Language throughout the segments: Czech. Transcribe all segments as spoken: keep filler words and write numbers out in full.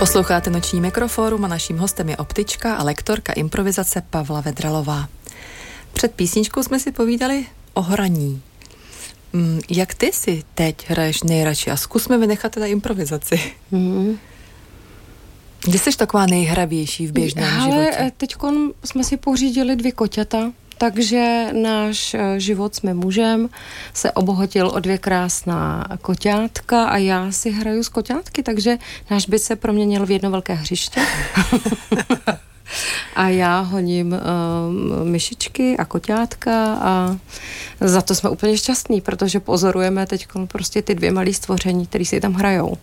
Posloucháte Noční mikrofórum a naším hostem je optička a lektorka improvizace Pavla Vedralová. Před písničkou jsme si povídali o hraní. Jak ty si teď hraješ nejradši? A zkusme vynechat teda improvizaci. Mm. Kde jsi taková nejhravější v běžném Ale životě? Ale teď jsme si pořídili dvě koťata, takže náš život s mým mužem se obohatil o dvě krásná koťátka a já si hraju s koťátky, takže náš byt se proměnil v jedno velké hřiště. A já honím um, myšičky a koťátka a za to jsme úplně šťastní, protože pozorujeme teď prostě ty dvě malý stvoření, které si tam hrajou.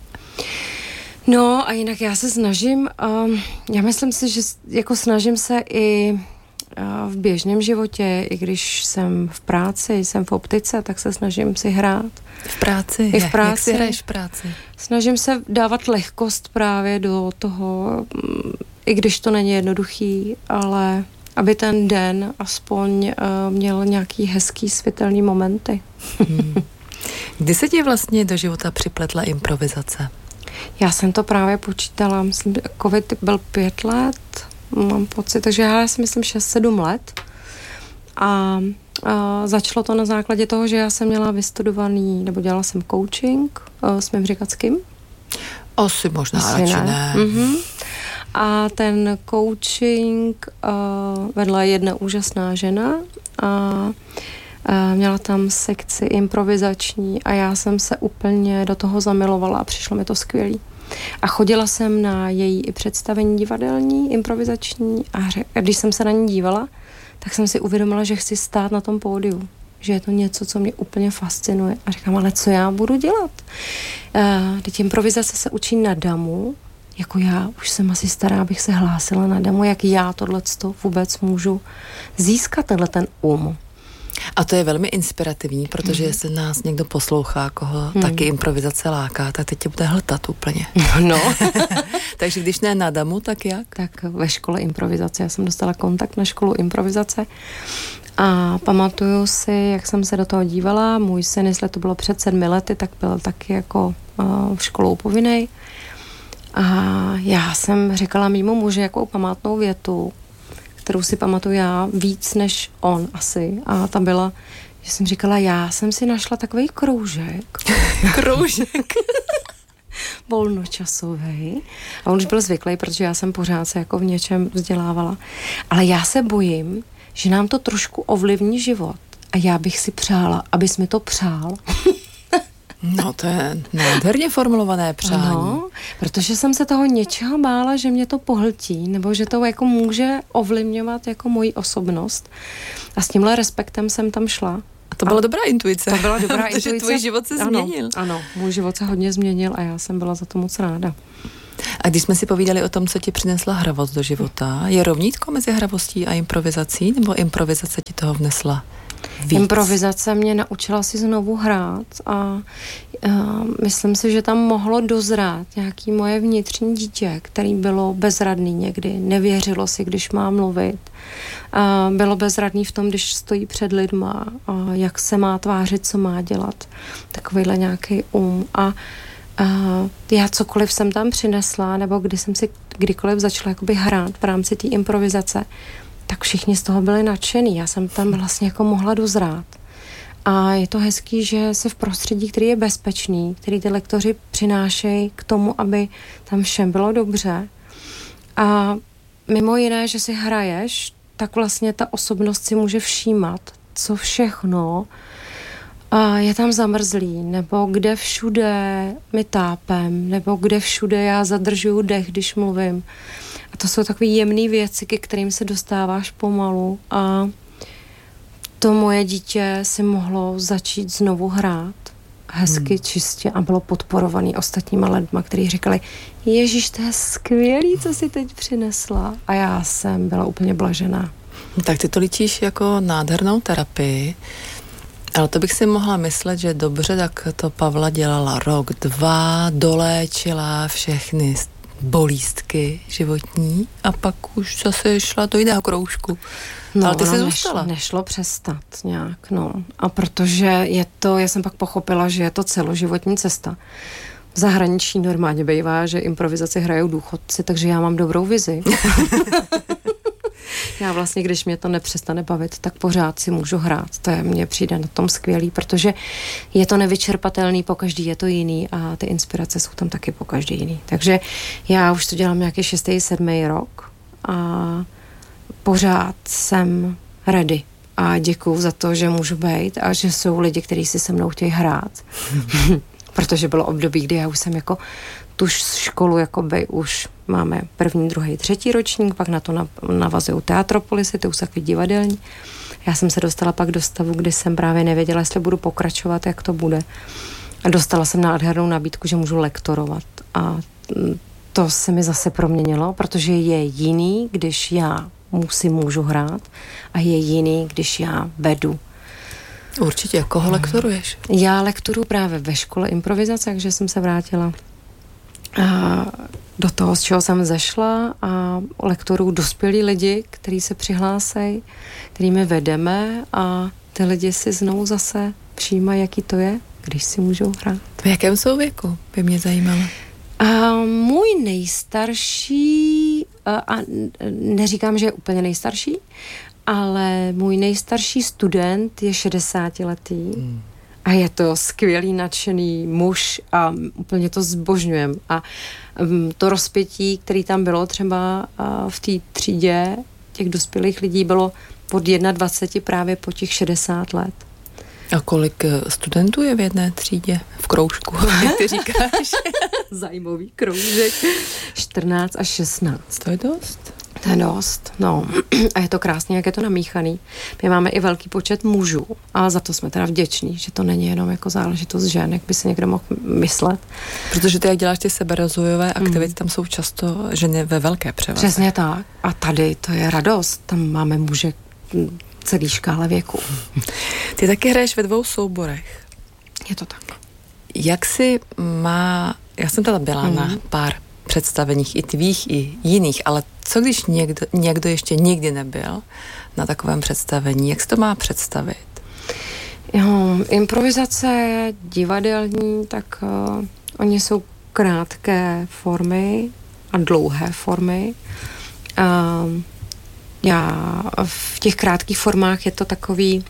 No a jinak já se snažím, um, já myslím si, že jako snažím se i uh, v běžném životě, i když jsem v práci, jsem v optice, tak se snažím si hrát. V práci? I v práci. Jak si hraješ v práci? Snažím se dávat lehkost právě do toho, i když to není jednoduchý, ale aby ten den aspoň uh, měl nějaký hezký světelný momenty. Hmm. Kdy se ti vlastně do života připletla improvizace? Já jsem to právě počítala, myslím, covid byl pět let, mám pocit, takže já si myslím šest sedm let a, a začalo to na základě toho, že já jsem měla vystudovaný, nebo dělala jsem coaching uh, s Mimřikackým. Asi možná Asi radši ne. ne. Mm-hmm. A ten coaching uh, vedla jedna úžasná žena a uh, měla tam sekci improvizační a já jsem se úplně do toho zamilovala a přišlo mi to skvělý. A chodila jsem na její i představení divadelní, improvizační a řek, když jsem se na ní dívala, tak jsem si uvědomila, že chci stát na tom pódiu. Že je to něco, co mě úplně fascinuje. A říkám, ale co já budu dělat? Uh, teď improvizace se učí na damu. Jako já už jsem asi stará, abych se hlásila na damu, jak já tohleto vůbec můžu získat tenhle ten um. A to je velmi inspirativní, protože mm. jestli nás někdo poslouchá, koho mm. taky improvizace láká, tak teď tě bude hltat úplně. No. Takže když ne na damu, tak jak? Tak ve škole improvizace. Já jsem dostala kontakt na školu improvizace a pamatuju si, jak jsem se do toho dívala. Můj syn, jestli to bylo před sedmi lety, tak byl taky jako uh, v školou povinnej. A já jsem říkala mému muži jakou památnou větu, kterou si pamatuju já víc než on asi. A ta byla, že jsem říkala, já jsem si našla takový kroužek. Kroužek? Volnočasový. A on už byl zvyklý, protože já jsem pořád se jako v něčem vzdělávala. Ale já se bojím, že nám to trošku ovlivní život. A já bych si přála, abys mi to přál. No to je nádherně formulované přání. No, protože jsem se toho něčeho bála, že mě to pohltí, nebo že to jako může ovlivňovat jako moji osobnost. A s tímhle respektem jsem tam šla. A to byla a dobrá intuice. To byla dobrá protože intuice. tvůj život se ano, změnil. Ano, můj život se hodně změnil a já jsem byla za to moc ráda. A když jsme si povídali o tom, co ti přinesla hravost do života, je rovnítko mezi hravostí a improvizací, nebo improvizace ti toho vnesla víc? Improvizace mě naučila si znovu hrát a, a myslím si, že tam mohlo dozrát nějaký moje vnitřní dítě, který bylo bezradný někdy, nevěřilo si, když má mluvit. A bylo bezradný v tom, když stojí před lidma, a jak se má tvářit, co má dělat. Takovýhle nějaký um. A Uh, já cokoliv jsem tam přinesla, nebo když jsem si kdykoliv začala jakoby hrát v rámci té improvizace, tak všichni z toho byli nadšený. Já jsem tam vlastně jako mohla dozrát. A je to hezký, že se v prostředí, který je bezpečný, který ty lektoři přinášejí k tomu, aby tam všem bylo dobře. A mimo jiné, že si hraješ, tak vlastně ta osobnost si může všímat, co všechno a je tam zamrzlý, nebo kde všude mi tápem, nebo kde všude já zadržuju dech, když mluvím. A to jsou takové jemné věci, ke kterým se dostáváš pomalu a to moje dítě si mohlo začít znovu hrát hezky, hmm. čistě a bylo podporovaný ostatníma lidma, kteří říkali, Ježíš, to je skvělý, co si teď přinesla. A já jsem byla úplně blažená. Tak ty to líčíš jako nádhernou terapii. Ale to bych si mohla myslet, že dobře, tak to Pavla dělala rok, dva, doléčila všechny bolístky životní a pak už zase šla do jiného kroužku. No, ale ty jsi neš, zůstala. Nešlo přestat nějak, no. A protože je to, já jsem pak pochopila, že je to celoživotní cesta. V zahraničí normálně bývá, že improvizaci hrajou důchodci, takže já mám dobrou vizi. Já vlastně, když mě to nepřestane bavit, tak pořád si můžu hrát. To je, mně přijde na tom skvělý, protože je to nevyčerpatelný, po každý je to jiný a ty inspirace jsou tam taky po každý jiný. Takže já už to dělám nějaký šestý, sedmý rok a pořád jsem ready. A děkuju za to, že můžu být a že jsou lidi, kteří si se mnou chtějí hrát. Protože bylo období, kdy já už jsem jako tu školu jakoby už máme první, druhý, třetí ročník, pak na to navazují teatropolisy, ty už jsou takový divadelní. Já jsem se dostala pak do stavu, kdy jsem právě nevěděla, jestli budu pokračovat, jak to bude. A dostala jsem nádhernou nabídku, že můžu lektorovat. A to se mi zase proměnilo, protože je jiný, když já si můžu hrát a je jiný, když já vedu. Určitě. Koho lektoruješ? Já lektoruji právě ve škole improvizace, takže jsem se vrátila a do toho, z čeho jsem zešla, a lektoruji dospělí lidi, kteří se přihlásí, kterými vedeme a ty lidi si znovu zase přijímají, jaký to je, když si můžou hrát. V jakém jsou věku? By mě zajímalo. A můj nejstarší, a, a neříkám, že je úplně nejstarší, ale můj nejstarší student je šedesátiletý hmm. a je to skvělý, nadšený muž a úplně to zbožňujem. A um, to rozpětí, který tam bylo třeba uh, v té třídě těch dospělých lidí, bylo od dvacet jedna právě po těch šedesát let. A kolik studentů je v jedné třídě? V kroužku, jak ty říkáš? Zajímavý kroužek. čtrnáct až šestnáct. To je dost. To je dost, no. A je to krásně, jak je to namíchaný. My máme i velký počet mužů a za to jsme teda vděční, že to není jenom jako záležitost žen, jak by se někdo mohl myslet. Protože ty, jak děláš ty seberozvojové aktivity, mm. tam jsou často ženy ve velké převaze. Přesně tak. A tady to je radost. Tam máme muže celý škále věku. Ty taky hraješ ve dvou souborech. Je to tak. Jak si má... Já jsem teda byla mm. na pár představeních i tvých, i jiných, ale co když někdo, někdo ještě nikdy nebyl na takovém představení? Jak se to má představit? Jo, improvizace divadelní, tak uh, oni jsou krátké formy a dlouhé formy. Uh, já v těch krátkých formách je to takový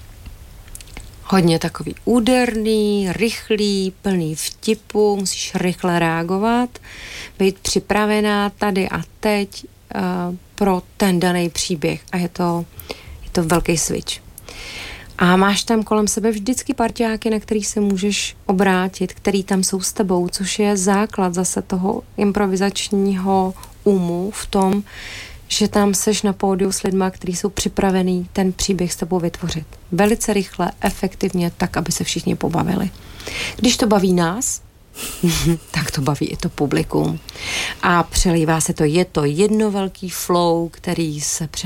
hodně takový úderný, rychlý, plný vtipu, musíš rychle reagovat, být připravená tady a teď uh, pro ten daný příběh a je to, je to velký switch. A máš tam kolem sebe vždycky parťáky, na který se můžeš obrátit, který tam jsou s tebou, což je základ zase toho improvizačního umu v tom, že tam seš na pódiu s lidma, kteří jsou připravený ten příběh s tebou vytvořit. Velice rychle, efektivně, tak, aby se všichni pobavili. Když to baví nás, tak to baví i to publikum. A přelívá se to, je to jedno velký flow, který se